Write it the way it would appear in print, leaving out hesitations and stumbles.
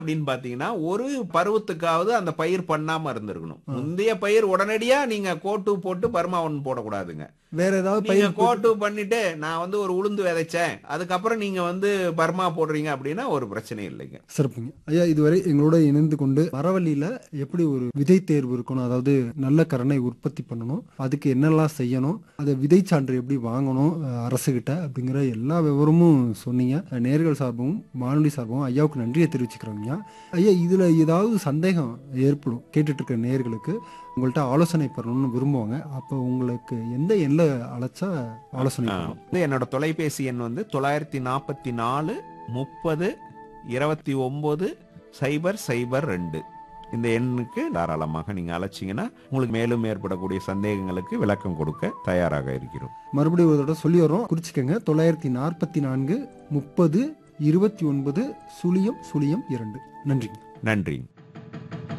அப்படின்னு பாத்தீங்கன்னா ஒரு பருவத்துக்காவது அந்த பயிர் பண்ணாம இருந்திருக்கணும். முந்தைய பயிர் உடனடியா நீங்க கோட்டு போட்டு பர்மா ஒன்று போடக்கூடாதுங்க. வேற ஏதாவது நீங்க பயிர் கோட்டு பண்ணிட்டு நான் வந்து ஒரு உளுந்து விதைச்சேன் அதுக்கப்புறம் நீங்க வந்து பர்மா போடுறீங்க அப்படின்னா ஒரு பிரச்சனை இல்லைங்க. சிறப்புங்க. ஐயா, இதுவரை எங்களோட இணைந்து கொண்டு மரவள்ளியில எப்படி ஒரு விதை தேர்வு இருக்கணும், அதாவது நல்ல கரணை உற்பத்தி பண்ணணும், அதுக்கு என்னெல்லாம் செய்யணும், அதை விதை சான்று எப்படி வாங்கணும் அரசுகிட்ட அப்படிங்கிற எல்லா விவரமும் சொன்னீங்க. நேர்கள் சார்பும் வானொலி சார்பும் ஐயாவுக்கு நன்றியை தெரிவிச்சுக்கிறோங்க. ஐயா, இதுல ஏதாவது சந்தேகம் ஏற்படும் கேட்டுட்டு இருக்க நேர்களுக்கு, உங்கள்கிட்ட ஆலோசனை பெறணும்னு விரும்புவாங்க. அப்போ உங்களுக்கு எந்த எண்ணில் அழைச்சா ஆலோசனை பெறணும்? என்னோட தொலைபேசி எண் வந்து 944 30 29 002. இந்த எண்ணுக்கு தாராளமாக நீங்க அழைச்சிங்கன்னா உங்களுக்கு மேலும் ஏற்படக்கூடிய சந்தேகங்களுக்கு விளக்கம் கொடுக்க தயாராக இருக்கிறோம். மறுபடியும் ஒரு தடவை சொல்லி வரோம், குறிச்சிக்கங்க. 944 30 29 002. நன்றிங்க. நன்றி.